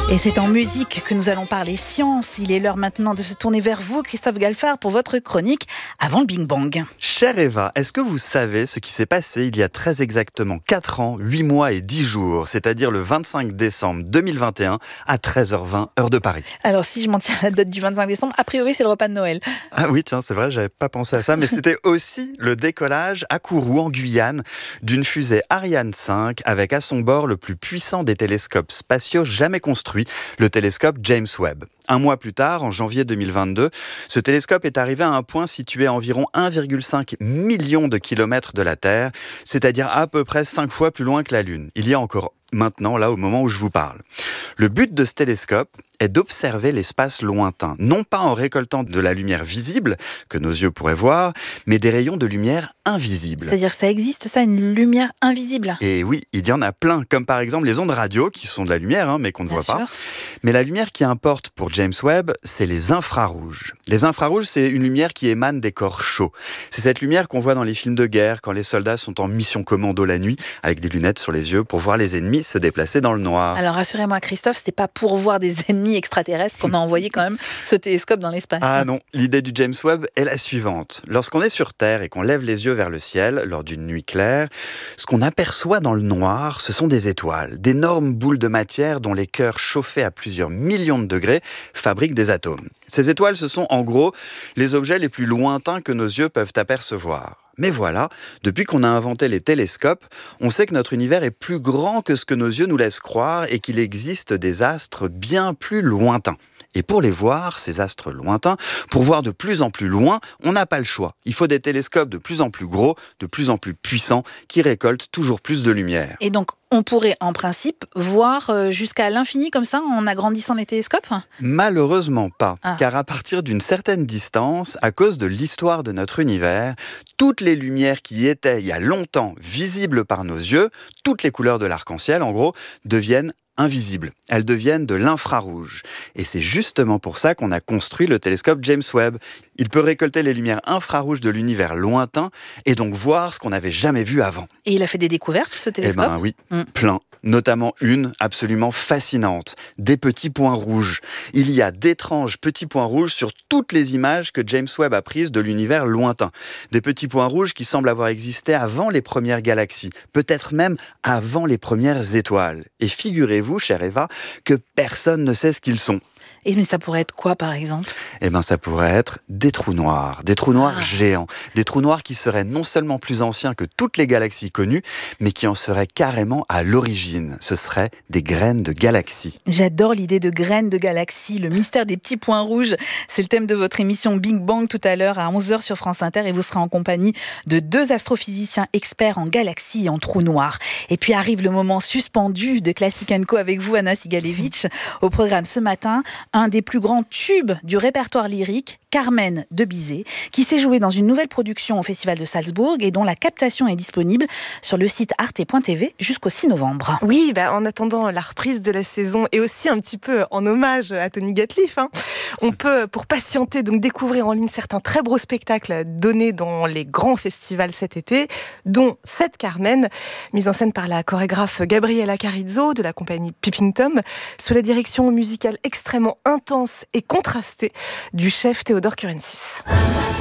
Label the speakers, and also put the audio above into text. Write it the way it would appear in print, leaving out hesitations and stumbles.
Speaker 1: Et c'est en musique que nous allons parler science. Il est l'heure maintenant de se tourner vers vous, Christophe Galfard, pour votre chronique Avant le Big Bang.
Speaker 2: Chère Eva, est-ce que vous savez ce qui s'est passé il y a très exactement 4 ans, 8 mois et 10 jours, c'est-à-dire le 25 décembre 2021 à 13h20, heure de Paris?
Speaker 1: Alors si je m'en tiens à la date du 25 décembre, a priori c'est le repas de Noël.
Speaker 2: Ah oui, tiens, c'est vrai, j'avais pas pensé à ça, mais c'était aussi le décollage à Kourou, en Guyane, d'une fusée Ariane 5 avec à son bord le plus puissant des télescopes spatiaux jamais construits, le télescope James Webb. Un mois plus tard, en janvier 2022, ce télescope est arrivé à un point situé à environ 1,5 million de kilomètres de la Terre, c'est-à-dire à peu près 5 fois plus loin que la Lune. Il y a encore maintenant, là, au moment où je vous parle. Le but de ce télescope est d'observer l'espace lointain, non pas en récoltant de la lumière visible, que nos yeux pourraient voir, mais des rayons de lumière invisibles.
Speaker 1: C'est-à-dire ça existe, ça, une lumière invisible?
Speaker 2: Et oui, il y en a plein, comme par exemple les ondes radio, qui sont de la lumière, mais qu'on ne voit pas. Mais la lumière qui importe pour James Webb, c'est les infrarouges. Les infrarouges, c'est une lumière qui émane des corps chauds. C'est cette lumière qu'on voit dans les films de guerre, quand les soldats sont en mission commando la nuit, avec des lunettes sur les yeux pour voir les ennemis se déplacer dans le noir.
Speaker 1: Alors rassurez-moi Christophe, c'est pas pour voir des ennemis extraterrestres qu'on a envoyé quand même ce télescope dans l'espace.
Speaker 2: Ah non, l'idée du James Webb est la suivante. Lorsqu'on est sur Terre et qu'on lève les yeux vers le ciel, lors d'une nuit claire, ce qu'on aperçoit dans le noir, ce sont des étoiles, d'énormes boules de matière dont les cœurs chauffés à plusieurs millions de degrés fabriquent des atomes. Ces étoiles, ce sont en gros les objets les plus lointains que nos yeux peuvent apercevoir. Mais voilà, depuis qu'on a inventé les télescopes, on sait que notre univers est plus grand que ce que nos yeux nous laissent croire et qu'il existe des astres bien plus lointains. Et pour les voir, ces astres lointains, pour voir de plus en plus loin, on n'a pas le choix. Il faut des télescopes de plus en plus gros, de plus en plus puissants, qui récoltent toujours plus de lumière.
Speaker 1: Et donc, on pourrait en principe voir jusqu'à l'infini comme ça en agrandissant les télescopes?
Speaker 2: Malheureusement pas, car à partir d'une certaine distance, à cause de l'histoire de notre univers, toutes les lumières qui étaient il y a longtemps visibles par nos yeux, toutes les couleurs de l'arc-en-ciel en gros, deviennent invisibles. Elles deviennent de l'infrarouge. Et c'est justement pour ça qu'on a construit le télescope James Webb. Il peut récolter les lumières infrarouges de l'univers lointain et donc voir ce qu'on n'avait jamais vu avant.
Speaker 1: Et il a fait des découvertes, ce télescope?
Speaker 2: Eh ben oui, plein. Notamment une absolument fascinante, des petits points rouges. Il y a d'étranges petits points rouges sur toutes les images que James Webb a prises de l'univers lointain. Des petits points rouges qui semblent avoir existé avant les premières galaxies, peut-être même avant les premières étoiles. Et figurez-vous, chère Eva, que personne ne sait ce qu'ils sont.
Speaker 1: Et mais ça pourrait être quoi, par exemple?
Speaker 2: Eh bien, ça pourrait être des trous noirs géants, des trous noirs qui seraient non seulement plus anciens que toutes les galaxies connues, mais qui en seraient carrément à l'origine. Ce seraient des graines de galaxies.
Speaker 1: J'adore l'idée de graines de galaxies, le mystère des petits points rouges. C'est le thème de votre émission Big Bang tout à l'heure à 11h sur France Inter et vous serez en compagnie de 2 astrophysiciens experts en galaxies et en trous noirs. Et puis arrive le moment suspendu de Classic & Co avec vous, Anna Sigalevitch. Au programme ce matin, un des plus grands tubes du répertoire lyrique, Carmen de Bizet, qui s'est joué dans une nouvelle production au Festival de Salzbourg et dont la captation est disponible sur le site arte.tv jusqu'au 6 novembre.
Speaker 3: Oui, en attendant la reprise de la saison et aussi un petit peu en hommage à Tony Gatliff, on peut, pour patienter, donc découvrir en ligne certains très beaux spectacles donnés dans les grands festivals cet été, dont cette Carmen, mise en scène par la chorégraphe Gabriela Carizzo de la compagnie Peeping Tom, sous la direction musicale extrêmement intense et contrastée du chef Théodore Curensis.